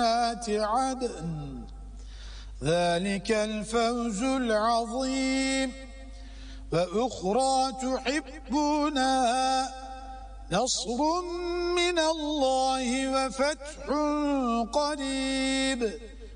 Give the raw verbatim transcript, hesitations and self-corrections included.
جنات عدن ذلك الفوز العظيم. وأخرى تحبونها نصر من الله وفتح قريب